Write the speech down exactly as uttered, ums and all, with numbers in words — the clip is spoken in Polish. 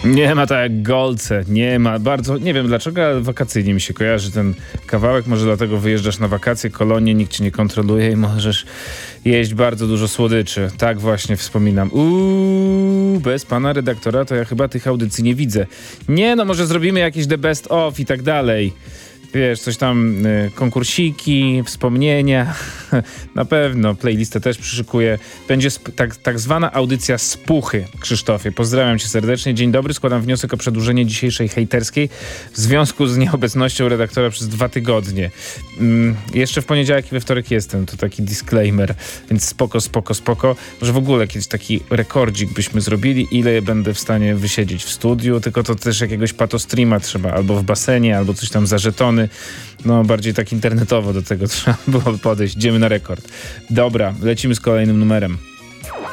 Nie ma tak jak Golce, nie ma. Bardzo, nie wiem dlaczego, ale wakacyjnie mi się kojarzy ten kawałek. Może dlatego wyjeżdżasz na wakacje, kolonie, nikt cię nie kontroluje i możesz jeść bardzo dużo słodyczy. Tak właśnie wspominam. Uuu, bez pana redaktora to ja chyba tych audycji nie widzę. Nie no, może zrobimy jakieś the best of i tak dalej. Wiesz, coś tam, y, konkursiki, wspomnienia. Na pewno, playlistę też przyszykuję. Będzie sp- tak, tak zwana audycja Spuchy, Krzysztofie. Pozdrawiam cię serdecznie. Dzień dobry, składam wniosek o przedłużenie dzisiejszej hejterskiej w związku z nieobecnością redaktora przez dwa tygodnie. Mm, jeszcze w poniedziałek i we wtorek jestem, to taki disclaimer, więc spoko, spoko, spoko. Może w ogóle kiedyś taki rekordzik byśmy zrobili, ile będę w stanie wysiedzieć w studiu, tylko to też jakiegoś patostreama trzeba, albo w basenie, albo coś tam za żetony. No, bardziej tak internetowo do tego trzeba było podejść. Idziemy na rekord. Dobra, lecimy z kolejnym numerem.